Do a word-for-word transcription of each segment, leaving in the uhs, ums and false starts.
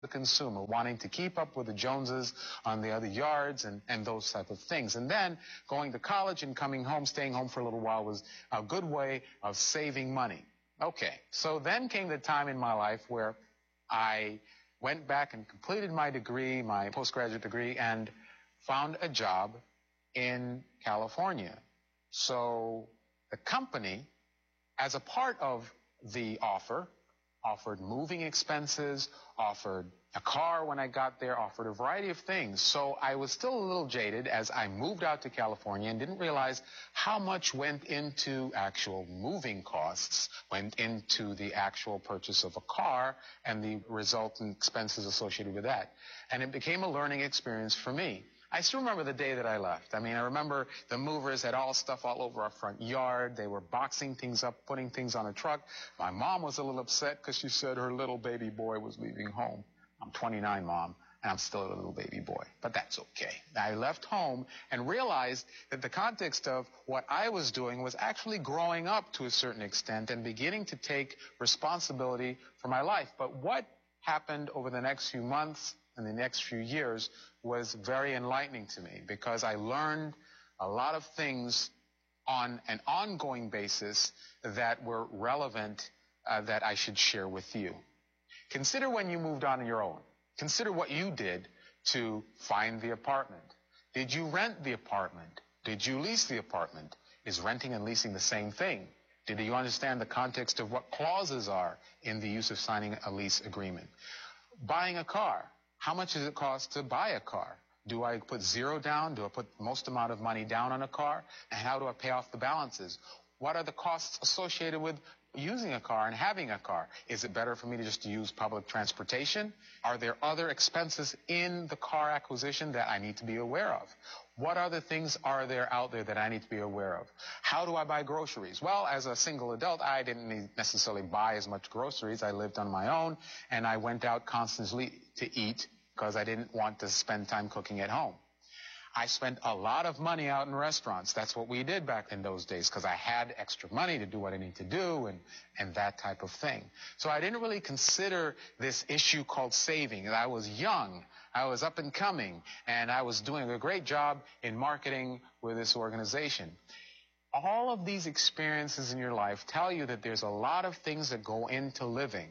the consumer, wanting to keep up with the Joneses on the other yards and, and those type of things. And then going to college and coming home, staying home for a little while was a good way of saving money. Okay, so then came the time in my life where I went back and completed my degree, my postgraduate degree, and found a job in California. So the company, as a part of the offer, offered moving expenses, offered a car when I got there, offered a variety of things. So I was still a little jaded as I moved out to California and didn't realize how much went into actual moving costs, went into the actual purchase of a car and the resultant expenses associated with that. And it became a learning experience for me. I still remember the day that I left. I mean, I remember the movers had all stuff all over our front yard. They were boxing things up, putting things on a truck. My mom was a little upset because she said her little baby boy was leaving home. I'm twenty-nine, Mom, and I'm still a little baby boy, but that's okay. I left home and realized that the context of what I was doing was actually growing up to a certain extent and beginning to take responsibility for my life. But what happened over the next few months and the next few years was very enlightening to me, because I learned a lot of things on an ongoing basis that were relevant uh, that I should share with you. Consider when you moved on your own. Consider what you did to find the apartment. Did you rent the apartment? Did you lease the apartment? Is renting and leasing the same thing? Did you understand the context of what clauses are in the use of signing a lease agreement? Buying a car. How much does it cost to buy a car? Do I put zero down? Do I put the most amount of money down on a car? And how do I pay off the balances? What are the costs associated with using a car and having a car? Is it better for me to just use public transportation? Are there other expenses in the car acquisition that I need to be aware of? What other things are there out there that I need to be aware of? How do I buy groceries? Well, as a single adult, I didn't need necessarily buy as much groceries. I lived on my own, and I went out constantly to eat because I didn't want to spend time cooking at home. I spent a lot of money out in restaurants. That's what we did back in those days, because I had extra money to do what I need to do and, and that type of thing. So I didn't really consider this issue called saving. I was young, I was up and coming, and I was doing a great job in marketing with this organization. All of these experiences in your life tell you that there's a lot of things that go into living.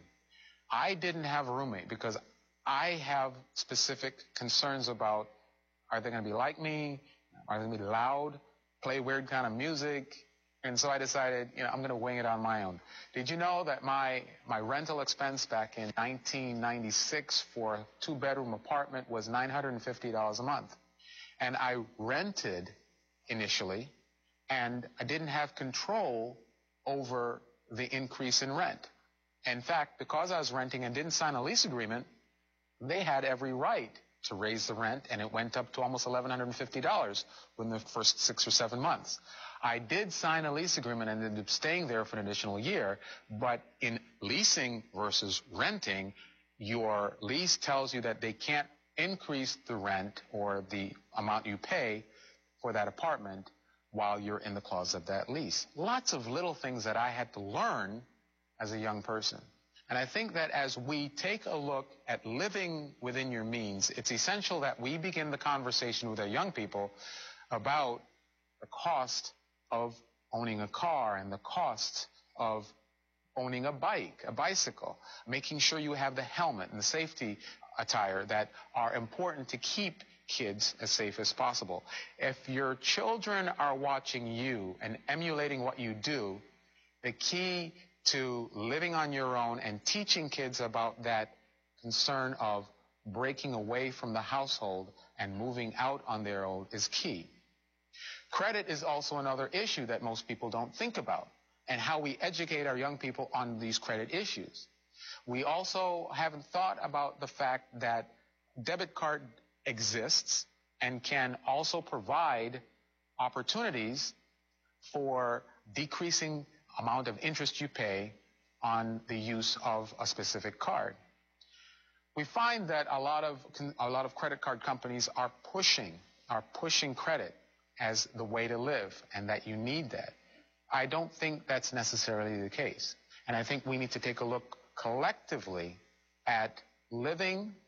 I didn't have a roommate because I have specific concerns about, are they going to be like me? Are they going to be loud? Play weird kind of music? And so I decided, you know, I'm going to wing it on my own. Did you know that my, my rental expense back in nineteen ninety-six for a two-bedroom apartment was nine hundred fifty dollars a month? And I rented initially, and I didn't have control over the increase in rent. In fact, because I was renting and didn't sign a lease agreement, they had every right to raise the rent, and it went up to almost one thousand one hundred fifty dollars within the first six or seven months. I did sign a lease agreement and ended up staying there for an additional year, but in leasing versus renting, your lease tells you that they can't increase the rent or the amount you pay for that apartment while you're in the clause of that lease. Lots of little things that I had to learn as a young person. And I think that as we take a look at living within your means, it's essential that we begin the conversation with our young people about the cost of owning a car and the cost of owning a bike, a bicycle, making sure you have the helmet and the safety attire that are important to keep kids as safe as possible. If your children are watching you and emulating what you do, the key to living on your own and teaching kids about that concern of breaking away from the household and moving out on their own is key. Credit is also another issue that most people don't think about, and how we educate our young people on these credit issues. We also haven't thought about the fact that debit card exists and can also provide opportunities for decreasing amount of interest you pay on the use of a specific card. We find that a lot of a lot of credit card companies are pushing are pushing credit as the way to live, and that you need that. I don't think that's necessarily the case. And I think we need to take a look collectively at living